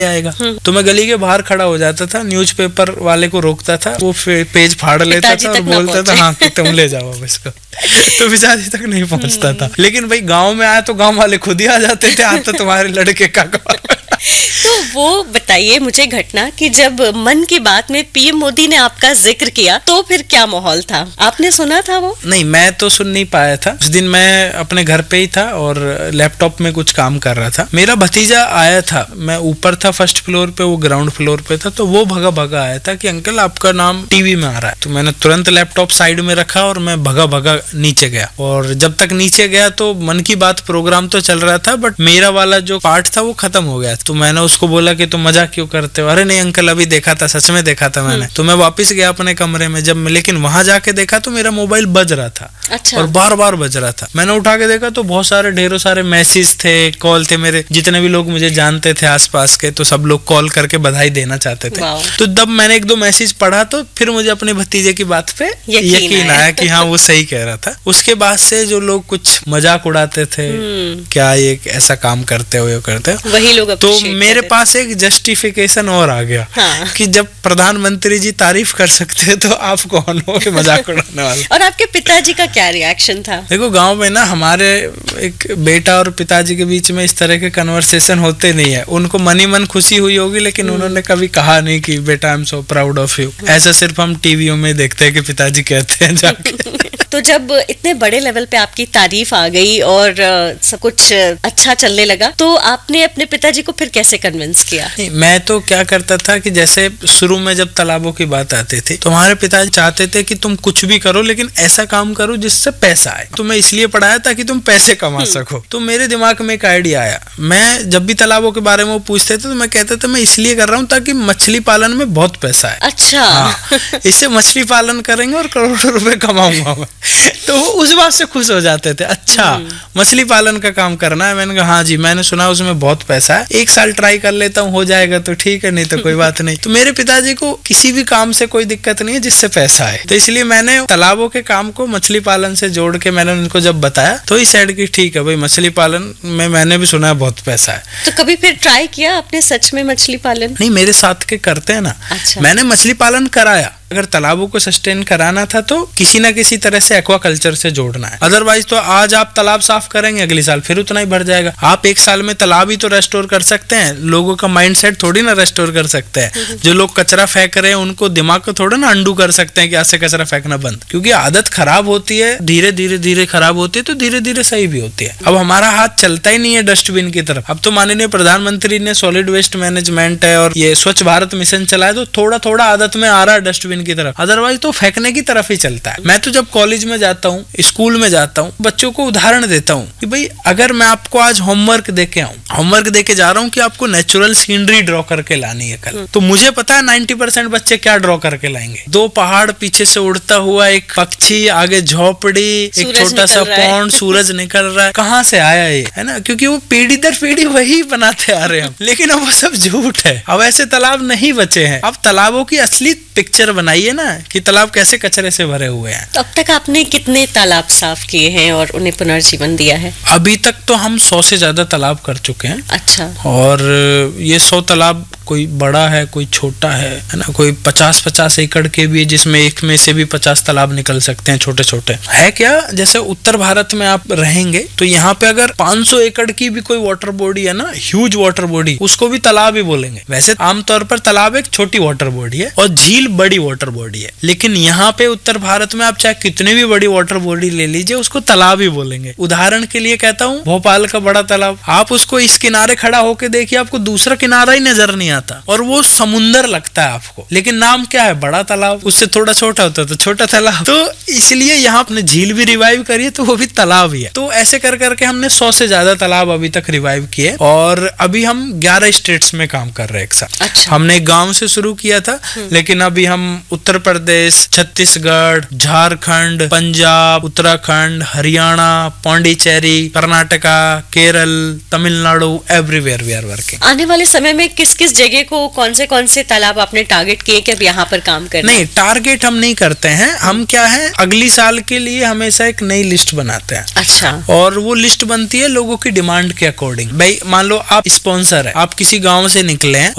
आएगा। तो मैं गली के बाहर खड़ा हो जाता था, न्यूज़पेपर वाले को रोकता था, वो पेज फाड़ लेता था और बोलता था हाँ कि तुम ले जाओ अब इसको। तो पिताजी तक नहीं पहुंचता था। लेकिन भाई गांव में आया तो गांव वाले खुद ही आ जाते थे, आज तो तुम्हारे लड़के का तो वो बताइए मुझे घटना कि जब मन की बात में पीएम मोदी ने आपका जिक्र किया तो फिर क्या माहौल था? आपने सुना था वो? नहीं, मैं तो सुन नहीं पाया था। उस दिन मैं अपने घर पे ही था और लैपटॉप में कुछ काम कर रहा था। मेरा भतीजा आया था, मैं ऊपर था फर्स्ट फ्लोर पे, वो ग्राउंड फ्लोर पे था। तो वो भगा भगा आया था कि अंकल आपका नाम टीवी में आ रहा है। तो मैंने तुरंत लैपटॉप साइड में रखा और मैं भगा भगा नीचे गया। और जब तक नीचे गया तो मन की बात प्रोग्राम तो चल रहा था, बट मेरा वाला जो पार्ट था वो खत्म हो गया। तो मैंने उसको बोला कि तुम मजाक क्यों करते हो? अरे नहीं अंकल, अभी देखा था, सच में देखा था मैंने। तो मैं वापस गया अपने कमरे में, जब लेकिन वहां जाके देखा तो मेरा मोबाइल बज रहा था। अच्छा। और बार बार बज रहा था। मैंने उठा के देखा तो बहुत सारे ढेरों सारे मैसेज थे, कॉल थे, मेरे जितने भी लोग मुझे जानते थे आसपास के, तो सब लोग कॉल करके बधाई देना चाहते थे। तो जब मैंने एक दो मैसेज पढ़ा तो फिर मुझे अपने भतीजे की बात पे यकीन आया कि हाँ वो सही कह रहा था। उसके बाद से जो लोग कुछ मजाक उड़ाते थे, क्या ये ऐसा काम करते हो, करते हो, वही लोग तो मेरे पास एक जस्टिफिकेशन और आ गया। हाँ। कि जब प्रधानमंत्री जी तारीफ कर सकते हैं तो आप कौन हो कि मजाक उड़ाने वाले। और आपके पिताजी का क्या रिएक्शन था? देखो गांव में ना हमारे एक बेटा और पिताजी के बीच में इस तरह के कन्वर्सेशन होते नहीं है। उनको मन ही मन खुशी हुई होगी, लेकिन उन्होंने कभी कहा नहीं कि बेटा I am so proud of you. ऐसा सिर्फ हम टीवियों में देखते हैं कि पिताजी कहते हैं जाके। तो जब इतने बड़े लेवल पे आपकी तारीफ आ गई और सब कुछ अच्छा चलने लगा, तो आपने अपने पिताजी को फिर कैसे कन्विंस किया? मैं तो क्या करता था कि जैसे शुरू में जब तालाबों की बात आती थी तो हमारे पिताजी चाहते थे कि तुम कुछ भी करो लेकिन ऐसा काम करो जिससे पैसा आए। तुम्हें इसलिए पढ़ाया ताकि तुम पैसे कमा सको। तो मेरे दिमाग में एक आइडिया आया। मैं जब भी तालाबों के बारे में वो पूछते थे तो मैं कहता था मैं इसलिए कर रहा हूँ ताकि मछली पालन में बहुत पैसा है। अच्छा। हाँ, इससे मछली पालन करेंगे और करोड़ों रुपए कमाऊंगा मैं। तो वो उस बात से खुश हो जाते थे। अच्छा, मछली पालन का काम करना है? मैंने कहा हाँ जी, मैंने सुना उसमें बहुत पैसा है, एक साल ट्राई कर लेता हूँ, हो जाएगा तो ठीक है, नहीं तो कोई बात नहीं। तो मेरे पिताजी को किसी भी काम से कोई दिक्कत नहीं है जिससे पैसा है। तो इसलिए मैंने तालाबों के काम को मछली पालन से जोड़ के मैंने उनको जब बताया तो ही साइड की ठीक है भाई, मछली पालन में मैंने भी सुना है बहुत पैसा है। तो कभी फिर ट्राई किया आपने सच में मछली पालन? नहीं, मेरे साथ के करते हैं ना। अच्छा। मैंने मछली पालन कराया। अगर तालाबों को सस्टेन कराना था तो किसी ना किसी तरह से एक्वाकल्चर से जोड़ना है। अदरवाइज तो आज आप तालाब साफ करेंगे, अगले साल फिर उतना ही भर जाएगा। आप एक साल में तालाब ही तो रेस्टोर कर सकते हैं, लोगों का माइंडसेट थोड़ी ना रेस्टोर कर सकते हैं। जो लोग कचरा फेंक रहे हैं उनको दिमाग को थोड़ा ना अंडू कर सकते हैं कि ऐसे कचरा फेंकना बंद। क्योंकि आदत खराब होती है, धीरे धीरे धीरे खराब होती है तो धीरे धीरे सही भी होती है। अब हमारा हाथ चलता ही नहीं है डस्टबिन की तरफ। अब तो माननीय प्रधानमंत्री ने सॉलिड वेस्ट मैनेजमेंट है और ये स्वच्छ भारत मिशन चलाया तो थोड़ा थोड़ा आदत में आ रहा है डस्टबिन की तरफ, अदरवाइज तो फेंकने की तरफ ही चलता है। मैं तो जब कॉलेज में जाता हूँ, स्कूल में जाता हूँ, बच्चों को उदाहरण देता हूँ कि भाई अगर मैं आपको आज होमवर्क देके आऊँ, होमवर्क देके जा रहा हूँ कि आपको नेचुरल सीनरी ड्रॉ करके लानी है कल, तो मुझे पता है 90% बच्चे क्या ड्रॉ करके लाएंगे। दो पहाड़, पीछे से उड़ता हुआ एक पक्षी, आगे झोपड़ी, एक छोटा सा पॉन्ड, सूरज निकल रहा है। कहाँ से आया ये, है ना? क्योंकि वो पीढ़ी दर पीढ़ी वही बनाते आ रहे हैं। लेकिन अब वो सब झूठ है। अब ऐसे तालाब नहीं बचे हैं। अब तालाबों की असली पिक्चर बनाइए ना कि तालाब कैसे कचरे से भरे हुए हैं। तो अब तक आपने कितने तालाब साफ किए हैं और उन्हें पुनर्जीवन दिया है? अभी तक तो हम 100 से ज्यादा तालाब कर चुके हैं। अच्छा। और ये 100 तालाब कोई बड़ा है, कोई छोटा है ना, कोई 50-50 एकड़ के भी, जिसमें एक में से भी 50 तालाब निकल सकते हैं छोटे छोटे। है क्या, जैसे उत्तर भारत में आप रहेंगे तो यहाँ पे अगर 500 एकड़ की भी कोई वाटर बॉडी है ना, ह्यूज वाटर बॉडी, उसको भी तालाब ही बोलेंगे। वैसे आमतौर पर तालाब एक छोटी वाटर बॉडी है और झील बड़ी वाटर बॉडी है, लेकिन यहाँ पे उत्तर भारत में आप चाहे कितनी भी बड़ी वाटर बॉडी ले लीजिए, उसको तालाब ही बोलेंगे। उदाहरण के लिए कहता हूँ, भोपाल का बड़ा तालाब, आप उसको इस किनारे खड़ा होके देखिए, आपको दूसरा किनारा ही नजर नहीं आता और वो समुंदर लगता है आपको, लेकिन नाम क्या है, बड़ा तालाब। उससे थोड़ा छोटा होता तो छोटा तालाब। तो इसलिए यहाँ अपने झील भी रिवाइव करिए तो वो भी तालाब ही है। तो ऐसे कर करके हमने 100 से ज्यादा तालाब अभी तक रिवाइव किए और अभी हम 11 स्टेट्स में काम कर रहे हैं एक साथ। अच्छा। हमने गांव से शुरू किया था, लेकिन अभी हम Uttar Pradesh, Chhattisgarh, Jharkhand, Punjab, Uttarakhand, Haryana, Pondicherry, Karnataka, Kerala, Tamil Nadu, everywhere we are working. आने वाले समय में किस किस जगह को कौन से तालाब आपने टारगेट किए कि अब यहाँ पर काम करना? नहीं, टारगेट हम नहीं करते हैं। हम क्या है, अगली साल के लिए हमेशा एक नई लिस्ट बनाते हैं। अच्छा। और वो लिस्ट बनती है लोगों की डिमांड के अकॉर्डिंग। भाई मान लो आप स्पॉन्सर है, आप किसी गांव से निकले हैं